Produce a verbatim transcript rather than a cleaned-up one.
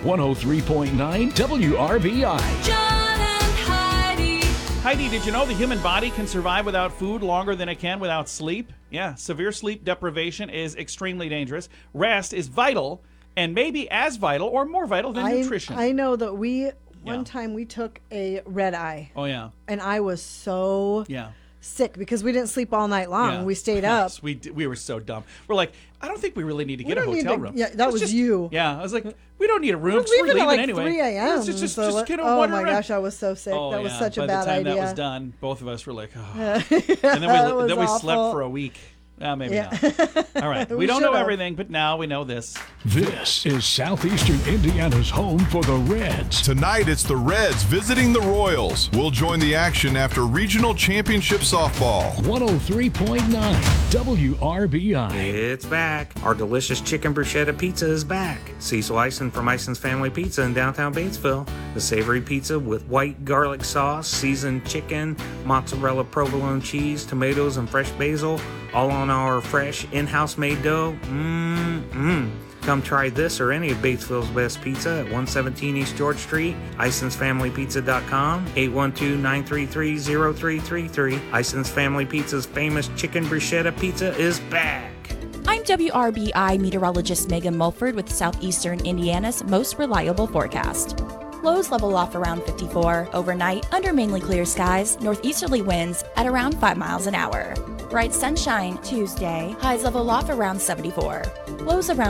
one oh three point nine W R B I. John and Heidi. Heidi, did you know the human body can survive without food longer than it can without sleep? Yeah, severe sleep deprivation is extremely dangerous. Rest is vital, and maybe as vital or more vital than I, nutrition. I know that we, one Yeah. time we took a red eye. Oh, yeah. And I was so Yeah. sick because we didn't sleep all night long. Yeah. We stayed up. Yes, we, d- we were so dumb. We're like, I don't think we really need to get a don't need hotel to- room. yeah, that Let's was just- you. Yeah, I was like, we don't need a room. We're 'cause We're leaving leaving at like anyway. three a.m. Yeah, just, just, so just what- get a oh wander my around. gosh, I was so sick. Oh, that was yeah. such a By bad the time idea. that was done, both of us were like, oh. And then we, That was then we slept awful. for a week. Uh, maybe Yeah. not. All right. we, We don't know should've. everything, but now we know this. This is Southeastern Indiana's home for the Reds. Tonight, it's the Reds visiting the Royals. We'll join the action after Regional Championship Softball. one oh three point nine W R B I. It's back. Our delicious chicken bruschetta pizza is back. Cecil Eisen from Eisen's Family Pizza in downtown Batesville. The savory pizza with white garlic sauce, seasoned chicken, mozzarella provolone cheese, tomatoes, and fresh basil, all on our fresh in-house made dough. Mmm-mmm. Come try this or any of Batesville's best pizza at one seventeen East George Street, Isons Family Pizza dot com, eight one two, nine three three, zero three three three. Isons Family Pizza's famous chicken bruschetta pizza is back. I'm W R B I meteorologist Megan Mulford with Southeastern Indiana's most reliable forecast. Lows level off around fifty-four. Overnight, under mainly clear skies, northeasterly winds at around five miles an hour. Bright sunshine Tuesday. Highs level off around seventy-four. Lows around